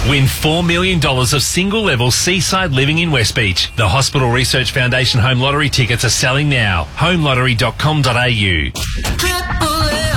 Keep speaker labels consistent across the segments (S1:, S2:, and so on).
S1: Win $4 million of single-level seaside living in West Beach. The Hospital Research Foundation Home Lottery tickets are selling now. homelottery.com.au.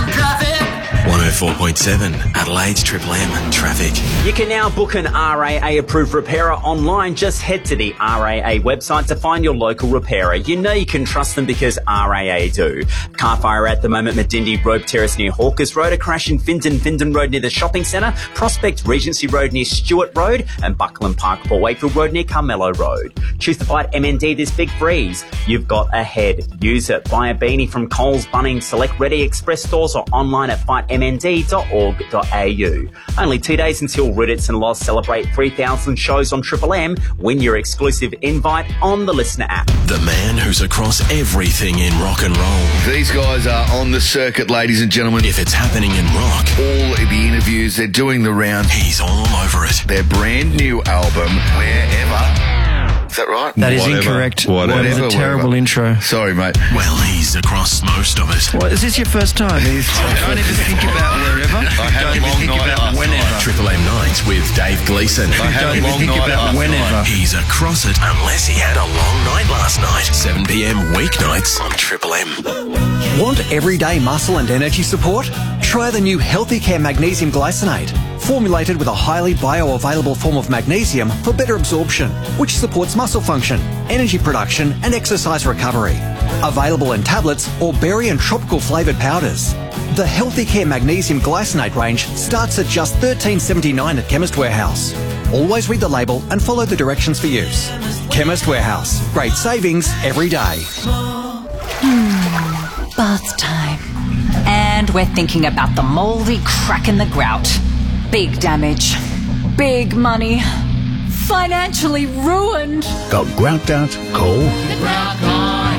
S2: 104.7 Adelaide's Triple M traffic.
S3: You can now book an RAA approved repairer online. Just head to the RAA website to find your local repairer. You know you can trust them because RAA do. Car fire at the moment, Medindi Road Terrace near Hawkers Road, a crash in Findon Road near the shopping centre, Prospect Regency Road near Stewart Road, and Buckland Park Port Wakefield Road near Carmelo Road. Choose to fight MND this big freeze. You've got ahead. Use it. Buy a beanie from Coles, Bunnings, Select Ready Express stores or online at fightmnd.org.au. Only 2 days until Ruditz and Loz celebrate 3,000 shows on Triple M. Win your exclusive invite on the Listener app.
S2: The man who's across everything in rock and roll.
S4: These guys are on the circuit, ladies and gentlemen.
S2: If it's happening in rock,
S4: all the interviews, they're doing the round.
S2: He's all over it.
S4: Their brand new album, Wherever. Is that right?
S5: That is incorrect. Whatever. That was a terrible intro.
S4: Sorry, mate.
S2: Well, he's across most of it.
S5: What, is this your first time? Don't ever think about wherever. Don't ever think about whenever.
S2: Triple M Nights with Dave Gleeson.
S5: Don't ever think about whenever.
S2: He's across it unless he had a long night last night. 7 p.m. weeknights on Triple M.
S6: Want everyday muscle and energy support? Try the new Healthy Care Magnesium Glycinate. Formulated with a highly bioavailable form of magnesium for better absorption, which supports muscle function, energy production and exercise recovery. Available in tablets or berry and tropical flavoured powders. The Healthy Care Magnesium Glycinate range starts at just $13.79 at Chemist Warehouse. Always read the label and follow the directions for use. Chemist Warehouse. Great savings every day.
S7: Bath time. And we're thinking about the mouldy crack in the grout. Big damage. Big money. Financially ruined.
S8: Got grout out? Call
S9: The Grout Gone